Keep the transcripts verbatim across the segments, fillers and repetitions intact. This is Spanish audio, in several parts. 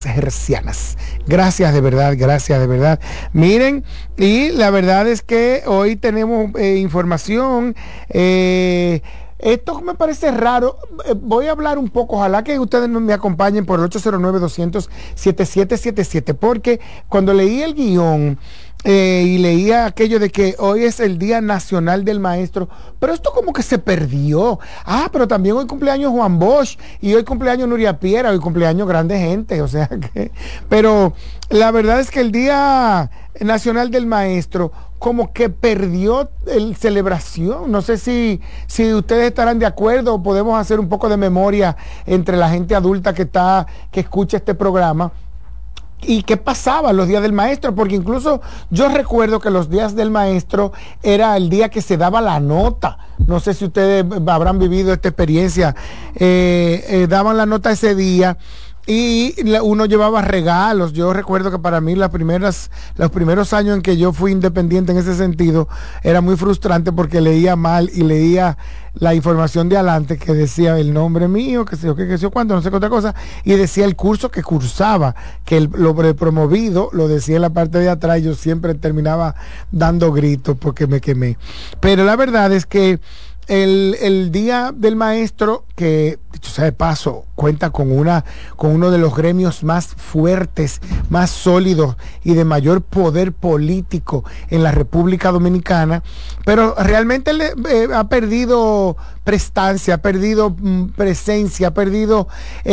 hercianas. Gracias de verdad, gracias de verdad. Miren, y la verdad es que hoy tenemos eh, información. Eh, esto me parece raro. Eh, voy a hablar un poco, ojalá que ustedes me acompañen por el ocho cero nueve, doscientos, setenta y siete setenta y siete, porque cuando leí el guión Eh, y leía aquello de que hoy es el Día Nacional del Maestro, pero esto como que se perdió. Ah, pero también hoy cumpleaños Juan Bosch, y hoy cumpleaños Nuria Piera, hoy cumpleaños grande gente, o sea que, pero la verdad es que el Día Nacional del Maestro como que perdió el celebración. No sé si, si ustedes estarán de acuerdo o podemos hacer un poco de memoria entre la gente adulta que está, que escucha este programa. ¿Y qué pasaba los días del maestro? Porque incluso yo recuerdo que los días del maestro era el día que se daba la nota. No sé si ustedes habrán vivido esta experiencia. Eh, eh, daban la nota ese día y uno llevaba regalos. Yo recuerdo que para mí las primeras, los primeros años en que yo fui independiente en ese sentido era muy frustrante porque leía mal y leía la información de adelante que decía el nombre mío, que sé yo qué, que sé yo cuánto, no sé qué otra cosa, y decía el curso que cursaba, que el, lo promovido lo decía en la parte de atrás, y yo siempre terminaba dando gritos porque me quemé. Pero la verdad es que El, el Día del Maestro, que dicho sea de paso, cuenta con una con uno de los gremios más fuertes, más sólidos y de mayor poder político en la República Dominicana, pero realmente le, eh, ha perdido prestancia, ha perdido mm, presencia, ha perdido,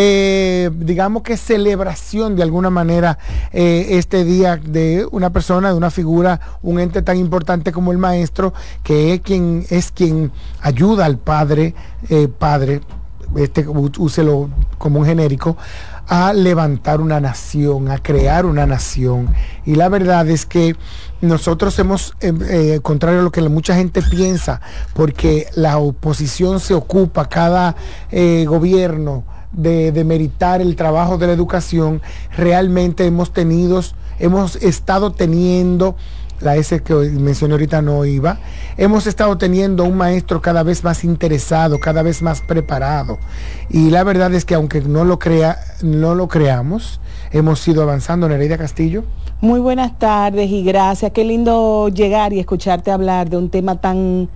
eh, digamos que celebración de alguna manera, eh, este día de una persona, de una figura, un ente tan importante como el maestro, que es quien es quien ayuda al padre, eh, padre, este, úselo como un genérico, a levantar una nación, a crear una nación. Y la verdad es que nosotros hemos, eh, eh, contrario a lo que mucha gente piensa, porque la oposición se ocupa, cada eh, gobierno, de, de meritar el trabajo de la educación, realmente hemos tenido, hemos estado teniendo, la S que mencioné ahorita no iba, hemos estado teniendo un maestro cada vez más interesado, cada vez más preparado, y la verdad es que aunque no lo crea, no lo creamos, hemos ido avanzando. Nereida Castillo. Muy buenas tardes y gracias, qué lindo llegar y escucharte hablar de un tema tan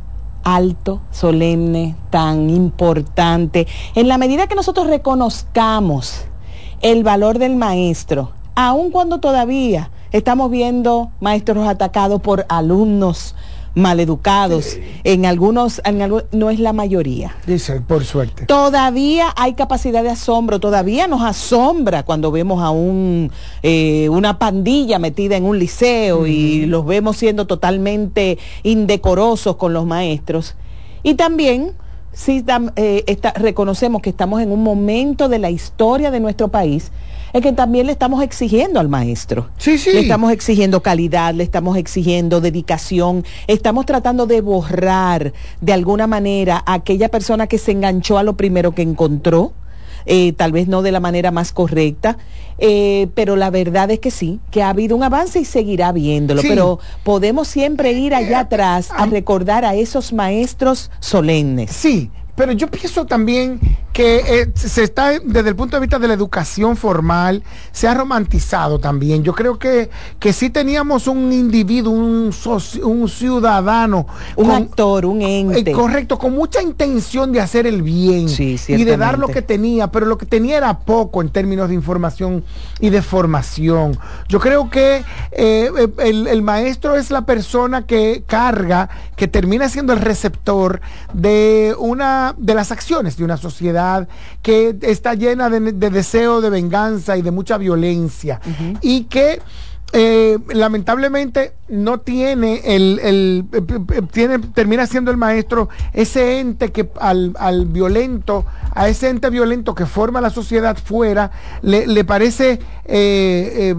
alto, solemne, tan importante, en la medida que nosotros reconozcamos el valor del maestro, aun cuando todavía estamos viendo maestros atacados por alumnos maleducados, sí. en algunos, en algo, no es la mayoría. Dice, por suerte. Todavía hay capacidad de asombro, todavía nos asombra cuando vemos a un eh, una pandilla metida en un liceo, uh-huh. y los vemos siendo totalmente indecorosos con los maestros. Y también sí, eh, está, reconocemos que estamos en un momento de la historia de nuestro país es que también le estamos exigiendo al maestro. Sí, sí. Le estamos exigiendo calidad, le estamos exigiendo dedicación, estamos tratando de borrar de alguna manera a aquella persona que se enganchó a lo primero que encontró, eh, tal vez no de la manera más correcta, eh, pero la verdad es que sí, que ha habido un avance y seguirá habiéndolo, sí. Pero podemos siempre ir allá atrás a recordar a esos maestros solemnes. Sí. Pero yo pienso también que eh, se está, desde el punto de vista de la educación formal, se ha romantizado también. Yo creo que, que sí teníamos un individuo, un, socio, un ciudadano. Un con, actor, un ente. Eh, correcto, con mucha intención de hacer el bien, sí, y de dar lo que tenía, pero lo que tenía era poco en términos de información y de formación. Yo creo que eh, el, el maestro es la persona que carga, que termina siendo el receptor de una de las acciones de una sociedad que está llena de, de deseo de venganza y de mucha violencia, uh-huh. y que eh, lamentablemente no tiene el, el, el tiene termina siendo el maestro ese ente que al, al violento, a ese ente violento que forma la sociedad fuera, le, le parece eh, eh,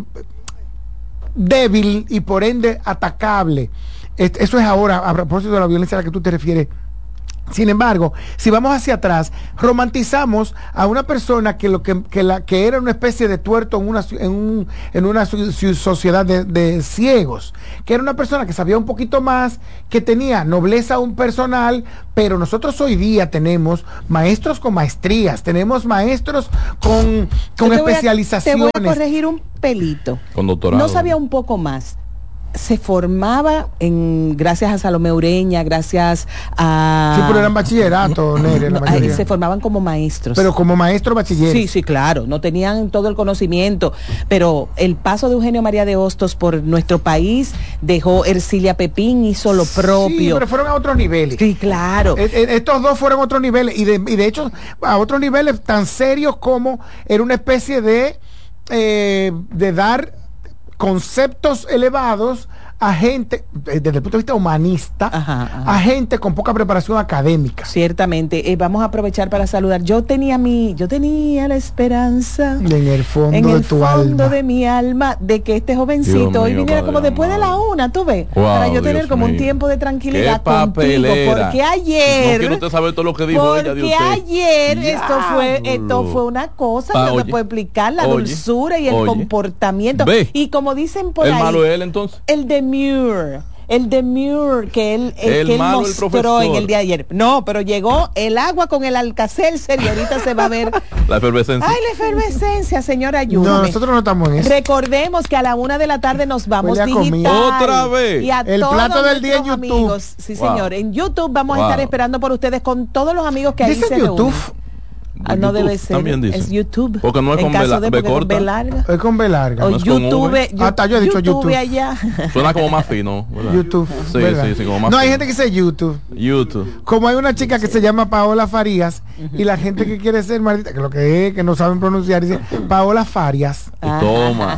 débil y por ende atacable. Eso es ahora, a propósito de la violencia a la que tú te refieres, Sin embargo, si vamos hacia atrás, romantizamos a una persona que lo que, que, la, que era una especie de tuerto en una, en un, en una su, su sociedad de, de ciegos, que era una persona que sabía un poquito más, que tenía nobleza un personal, pero nosotros hoy día tenemos maestros con maestrías, tenemos maestros con, con te especializaciones. Voy a, te voy a corregir un pelito. Con doctorado. No sabía un poco más. Se formaba en gracias a Salomé Ureña, gracias a... Sí, pero eran bachillerato, Nere, la mayoría. Se formaban como maestros. Pero como maestro bachiller. Sí, sí, claro, no tenían todo el conocimiento, pero el paso de Eugenio María de Hostos por nuestro país dejó Ercilia Pepín, hizo lo propio. Sí, pero fueron a otros niveles. Sí, claro. E- e- estos dos fueron a otros niveles, y de, y de hecho a otros niveles tan serios como era una especie de, eh, de dar conceptos elevados a gente, desde el punto de vista humanista, ajá, ajá. a gente con poca preparación académica. Ciertamente, eh, vamos a aprovechar para saludar. Yo tenía mi, yo tenía la esperanza en el fondo en de el tu fondo alma de mi alma de que este jovencito Dios hoy mío, viniera padre como después de la amado. una, tú ves, Wow, para yo tener Dios como un mío. tiempo de tranquilidad Qué contigo, papelera. porque ayer, No quiere usted saber todo lo que dijo porque ella de usted. ayer esto fue, esto Diablo. fue una cosa Ah, que no oye. se puede explicar, la Oye. dulzura y el Oye. comportamiento. Ve. Y como dicen por ¿El ahí, malo es él entonces? el demure. El demure que él, el El que él malo, el mostró profesor. en el día de ayer. No, pero llegó el agua con el Alka-Seltzer y ahorita se va a ver. La efervescencia. Ay, la efervescencia, señora, ayúdame. No, nosotros no estamos en eso. Recordemos que a la una de la tarde nos vamos Huele a digital. comida. Otra vez. Y a El todos plato del día en nuestros YouTube. amigos. Sí, Wow. señor. En YouTube vamos Wow. a estar esperando por ustedes con todos los amigos que ahí Dice se YouTube. reúnen. Ah, no YouTube debe ser. también dice. Es YouTube. Porque no es en con B caso la- de B porque con B corta. larga. Es con B larga. O No es con YouTube. V. Yo- Hasta yo he dicho YouTube. allá. Suena como más fino, ¿verdad? YouTube. Sí, ¿verdad? sí, sí, como más No, hay fino. gente que dice YouTube. YouTube. Como hay una chica que se llama Paola Farías, y la gente que quiere ser maldita, que lo que es, que no saben pronunciar, dice Paola Farias. Ah. Toma,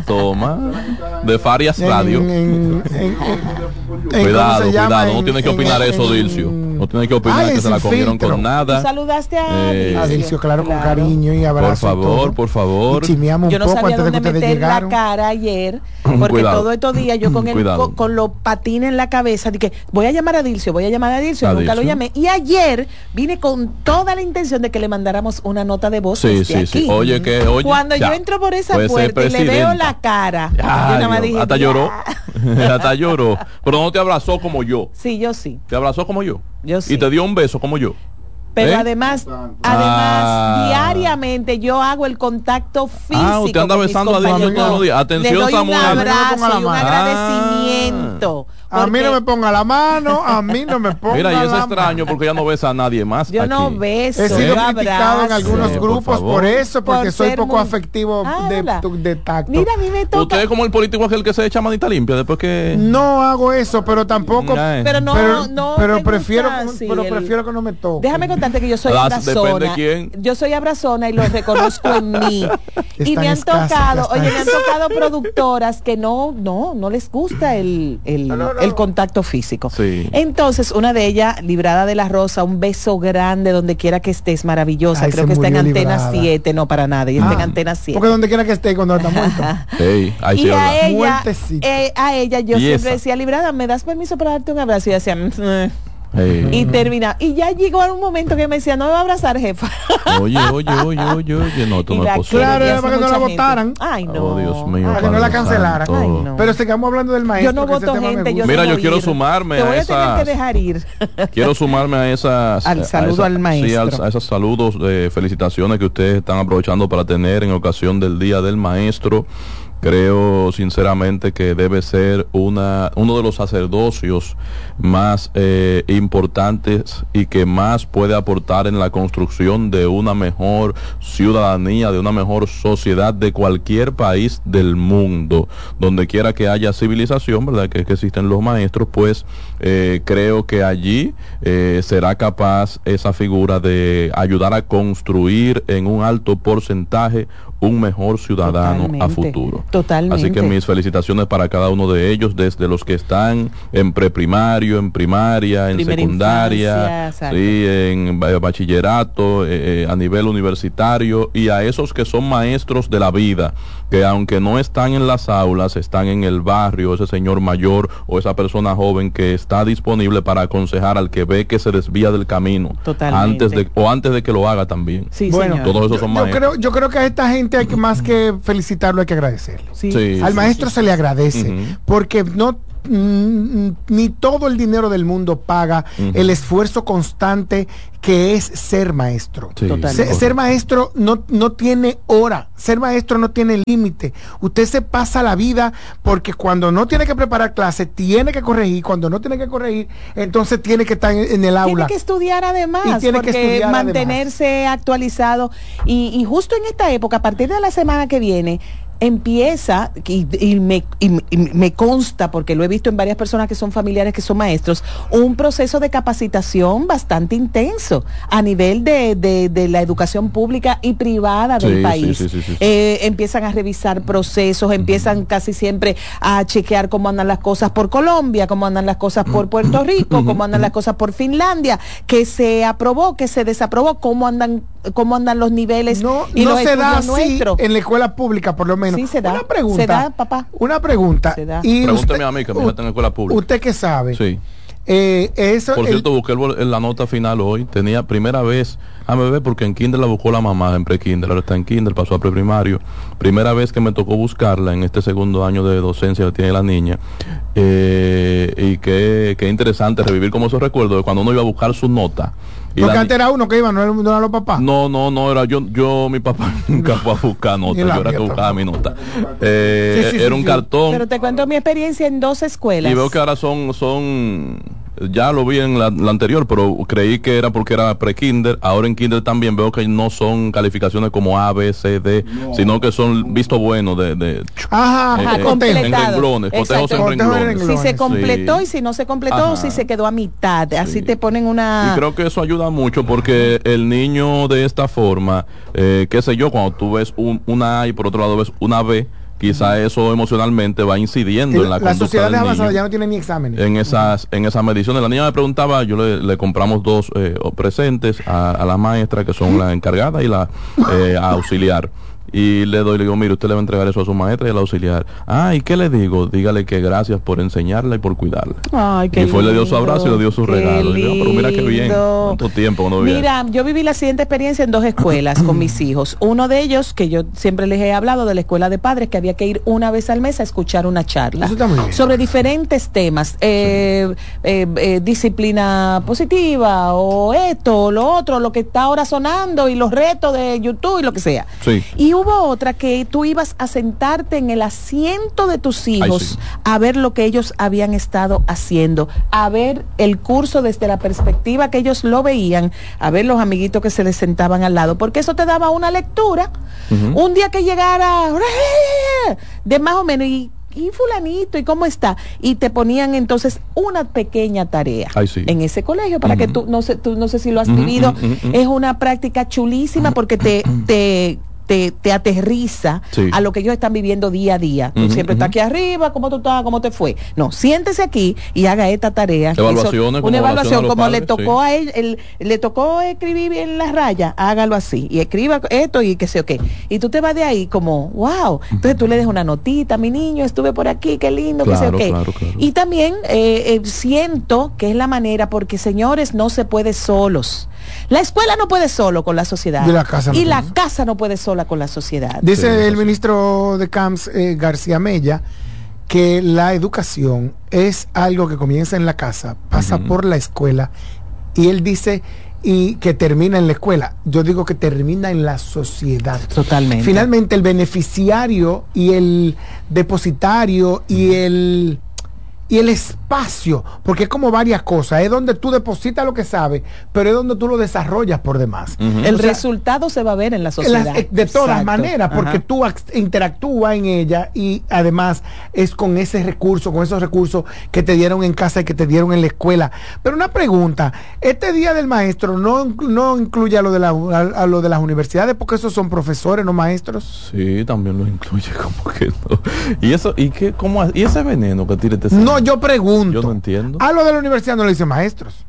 toma. De Farias Radio. En- en- en- en- en- Cuidado, ¿cómo se llama? cuidado. No En- tiene que en- opinar en- eso, Dilcio. No tiene que opinar Ah, que en se la Sin comieron Filtro. con nada. Saludaste a Eh, A Dilcio, claro, con cariño y abrazo. Por y favor, todo. por favor. Y chimeamos Yo un no poco sabía antes de que dónde ustedes meter llegaron. la cara ayer, porque Cuidado. todos estos días yo con el Cuidado. co- con los patines en la cabeza, dije, voy a llamar a Dilcio, voy a llamar a Dilcio, ¿A nunca lo Dilcio? llamé. Y ayer vine con toda la intención de que le mandáramos una nota de voz Sí, desde sí, aquí. sí. Oye, que oye. Cuando ya. yo entro por esa Puede ser puerta y le veo presidenta. la cara, Ay, yo nada más Dios, dije, hasta "Ya". lloró. Hasta lloró. Pero no te abrazó como yo. Sí, yo sí. Te abrazó como yo. Yo sí. Y te dio un beso como yo. Pero ¿Eh? además, además, Ah. diariamente yo hago el contacto físico. Ah, usted anda con mis besando a Dilcio compañeros. todos los días. Atención, Le doy Samuel. un A mí no me abrazo ponga la y un mano. agradecimiento. A mí no porque me ponga la mano, a mí no me ponga Mira, y es la extraño porque ya no besa a nadie más. Yo no aquí. beso, He sido yo criticado en abrazo. algunos Sí, por grupos por, favor. eso, porque Por soy ser poco muy- afectivo Ah, de, ¿verdad? de tacto. Mira, a mí me toca. Usted es como el político aquel que se echa manita limpia después que... No hago eso, pero tampoco. Nah. Pero no, pero, no. pero te prefiero, gusta así pero el- prefiero que no me toque. Déjame contarte que yo soy Las- depende abrazona. quién. Yo soy abrazona y lo reconozco en mí. y Están me han escasas, tocado, están oye, me han escasas. tocado productoras que no, no, no les gusta el, el, No, no, no. el contacto físico. Sí. Entonces, una de ellas, Librada de la Rosa, un beso grande donde quiera que estés, maravillosa. Ay, Creo se que está en murió Antena Librada. siete, no para nada, ella está en Ah, Antena siete. Porque donde quiera que esté cuando está muerto. Ey, ahí sí Y es a verdad. ella, Muertecita. eh, a ella yo ¿Y siempre esa? decía, Librada, ¿me das permiso para darte un abrazo? Y ella decía, "Mm". Ey. y termina. Y ya llegó a un momento que me decía, no me va a abrazar, jefa. Oye, oye, oye, oye, oye, no, esto Y no la es posible. Claro, quería era para que no mucha la gente. votaran. Ay, no. Oh, Dios mío, Para que no la Padre cancelaran. Santo. Ay, no. Pero sigamos hablando del maestro. Yo no que ese voto tema me gente, yo gusta. Mira, debo yo quiero ir. sumarme Te a voy a tener esas- que dejar ir. Quiero sumarme a esas Al a saludo esa- al sí, maestro. a esos saludos de felicitaciones que ustedes están aprovechando para tener en ocasión del Día del Maestro. Creo sinceramente que debe ser una uno de los sacerdocios más eh, importantes y que más puede aportar en la construcción de una mejor ciudadanía, de una mejor sociedad de cualquier país del mundo. Donde quiera que haya civilización, ¿verdad? Que, que existen los maestros, pues eh, creo que allí eh, será capaz esa figura de ayudar a construir en un alto porcentaje un mejor ciudadano Totalmente, a futuro. totalmente. Así que mis felicitaciones para cada uno de ellos, desde los que están en preprimario, en primaria, en Primera secundaria, infancia, exacto. sí, en ba- bachillerato, eh, eh, a nivel universitario, y a esos que son maestros de la vida, que aunque no están en las aulas, están en el barrio, ese señor mayor o esa persona joven que está disponible para aconsejar al que ve que se desvía del camino. Totalmente. Antes de, o antes de que lo haga también. Sí, bueno, señor. Todos esos son yo, yo maestros. creo, yo creo que a esta gente hay que más que felicitarlo, hay que agradecerle. Sí. Sí, Al sí, maestro sí. se le agradece, Ujú. porque no mm, ni todo el dinero del mundo paga Ujú. el esfuerzo constante que es ser maestro. Sí, Totalmente. Se- ser maestro no, no tiene hora, ser maestro no tiene límite. Usted se pasa la vida porque cuando no tiene que preparar clases, tiene que corregir, cuando no tiene que corregir, entonces tiene que estar en, en el aula. Tiene que estudiar además, Y tiene que porque estudiar mantenerse actualizado. Y, y justo en esta época, a partir de la semana que viene, empieza, y, y me, y- y me consta, porque lo he visto en varias personas que son familiares, que son maestros, un proceso de capacitación bastante intenso a nivel de, de, de la educación pública y privada del Sí, país. sí, sí, sí, sí. Eh, empiezan a revisar procesos, empiezan casi siempre a chequear cómo andan las cosas por Colombia, cómo andan las cosas por Puerto Rico, cómo andan las cosas por Finlandia, que se aprobó, que se desaprobó, cómo andan, cómo andan los niveles No, y no los se da estudios así nuestros. en la escuela pública, por lo menos. Sí se da. Una pregunta. Se da, papá. Una pregunta. Se da. Y Pregúnteme usted- a mí, que mi hija está en la escuela pública. Usted que sabe. Sí. Eh, eso, Por el- cierto, busqué el bol- en la nota final hoy. Tenía primera vez a bebé porque en kinder la buscó la mamá, en pre-kinder. Ahora está en kinder, pasó a preprimario. Primera vez que me tocó buscarla en este segundo año de docencia que tiene la niña. Eh, y qué, qué interesante revivir como esos recuerdos de cuando uno iba a buscar su nota. Y porque la antes ni- era uno que iba, no era, no eran los papás. No, no, no, era yo, yo, mi papá nunca fue a buscar nota, Ni la yo era mía que buscaba mi tampoco. nota. Eh, Sí, sí, era sí, un sí. cartón. Pero te cuento mi experiencia en dos escuelas. Y veo que ahora son, son, ya lo vi en la, la anterior, pero creí que era porque era pre-kinder. Ahora en kinder también veo que no son calificaciones como A, B, C, D, no. sino que son visto bueno de, de Ajá, Ajá, eh, completado. en renglones, cotejos en Cotejo en renglones. renglones. Si se completó Sí. y si no se completó, Ajá. si se quedó a mitad. Así Sí. te ponen una... Y creo que eso ayuda mucho porque el niño de esta forma, eh, qué sé yo, cuando tú ves un, una A y por otro lado ves una B, quizá eso emocionalmente va incidiendo en la, la conducta sociedad del avanzada niño. ya no tiene ni exámenes. En esas, en esas mediciones. La niña me preguntaba, yo le, le compramos dos eh, presentes a, a la maestra, que son la encargada y la eh, auxiliar. Y le doy, le digo, mire, usted le va a entregar eso a su maestra y al auxiliar. Ah, ¿y qué le digo? Dígale que gracias por enseñarla y por cuidarla. Ay, qué Y fue, le dio su lindo, abrazo y le dio su qué regalo. Y yo, pero mira qué bien, lindo. cuánto tiempo cuando vivía. Mira, yo viví la siguiente experiencia en dos escuelas con mis hijos. Uno de ellos, que yo siempre les he hablado, de la escuela de padres, que había que ir una vez al mes a escuchar una charla Eso está muy bien. sobre diferentes temas, eh, eh, eh, disciplina positiva, o esto, o lo otro, lo que está ahora sonando, y los retos de YouTube y lo que sea. Sí. Y hubo otra que tú ibas a sentarte en el asiento de tus hijos sí. a ver lo que ellos habían estado haciendo, a ver el curso desde la perspectiva que ellos lo veían, a ver los amiguitos que se les sentaban al lado, porque eso te daba una lectura. Ujú. Un día que llegara de más o menos, y y fulanito, ¿y cómo está? Y te ponían entonces una pequeña tarea Ay, sí. en ese colegio para Ujú. que tú no sé, tú no sé si lo has Ujú, vivido. ujú, ujú. Es una práctica chulísima porque te, te Te, te aterriza Sí. a lo que ellos están viviendo día a día. Tú Ujú, siempre estás ujú. aquí arriba, ¿cómo tú estás? ¿Cómo te fue? No, siéntese aquí y haga esta tarea. Evaluaciones, Eso, como una evaluación, evaluación a los como le padres, tocó sí. a él, él- le tocó escribir en la raya, hágalo así. Y escriba esto y qué sé yo qué. Y tú te vas de ahí como, wow. Entonces tú le dejas una notita, mi niño, estuve por aquí, qué lindo, qué sé yo Claro, qué. claro, claro. Y también eh, eh, siento que es la manera, porque señores, no se puede solos. La escuela no puede solo con la sociedad. Y la casa no y la puede. casa no puede sola con la sociedad. Dice Sí, eso el sí. ministro de Camps, eh, García Mella, que la educación es algo que comienza en la casa, pasa Ujú. por la escuela, y él dice y que termina en la escuela. Yo digo que termina en la sociedad. Totalmente. Finalmente el beneficiario y el depositario y el y el espacio, porque es como varias cosas, es donde tú depositas lo que sabes, pero es donde tú lo desarrollas por demás. Ujú. El O sea, resultado se va a ver en la en sociedad. las- de todas Exacto. maneras, porque Ajá. tú ac- interactúas en ella y además es con ese recurso, con esos recursos que te dieron en casa y que te dieron en la escuela. Pero una pregunta, este Día del Maestro no, no incluye a lo de, la, a, a lo de las universidades, porque esos son profesores, no maestros. Sí, también lo incluye, como que no. Y eso, y qué, cómo, y ese veneno que tira este No, señor? yo pregunto. Yo no entiendo. A lo de la universidad no le dicen maestros.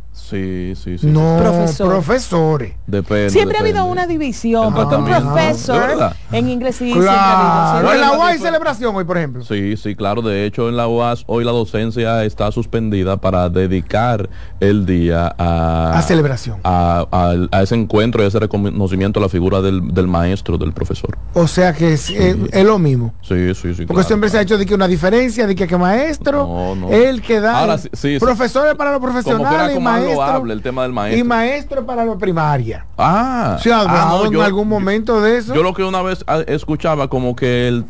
Sí, sí, sí. No, Profesor. profesores. Depende. Siempre ha depende. habido una división, Ah, porque un también, ¿no? ¿De profesor verdad? en inglés sí siempre ha Claro. habido. En la Siempre- U A hay celebración hoy, por ejemplo. Sí, sí, claro. De hecho, en la U A S hoy la docencia está suspendida para dedicar el día a... A celebración. A, a- a ese encuentro y a ese reconocimiento a la figura del, del maestro, del profesor. O sea que es, es- es lo mismo. Sí, sí, sí. Porque claro, siempre se ha claro. hecho de que una diferencia, de que, que maestro, No, no. el que da, Ahora sí, sí, sí. profesores para los Como que era profesionales y como más maestro, loable el tema del maestro. y maestro para la primaria. Ah, ¿Se ha ah, hablado no, en yo- algún momento de eso? Yo lo que una vez ah, escuchaba como que el